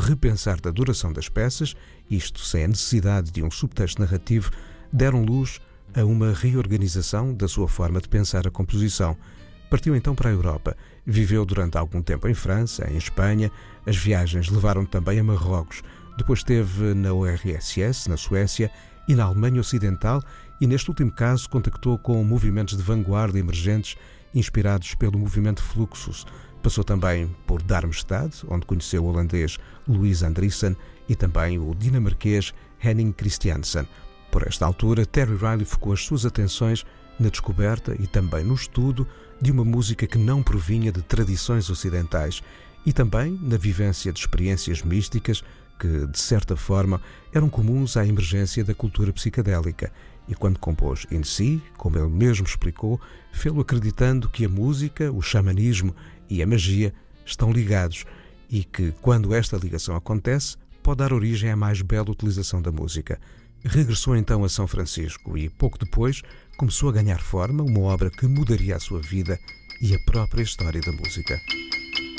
repensar da duração das peças, isto sem a necessidade de um subtexto narrativo, deram luz a uma reorganização da sua forma de pensar a composição. Partiu então para a Europa, viveu durante algum tempo em França, em Espanha, as viagens levaram também a Marrocos, depois esteve na URSS, na Suécia e na Alemanha Ocidental e neste último caso contactou com movimentos de vanguarda emergentes inspirados pelo movimento Fluxus. Passou também por Darmstadt, onde conheceu o holandês Louis Andriessen e também o dinamarquês Henning Christiansen. Por esta altura, Terry Riley focou as suas atenções na descoberta e também no estudo de uma música que não provinha de tradições ocidentais e também na vivência de experiências místicas que, de certa forma, eram comuns à emergência da cultura psicadélica. E quando compôs In Si, como ele mesmo explicou, fê-lo acreditando que a música, o xamanismo e a magia estão ligados e que, quando esta ligação acontece, pode dar origem à mais bela utilização da música. Regressou então a São Francisco e, pouco depois, começou a ganhar forma uma obra que mudaria a sua vida e a própria história da música.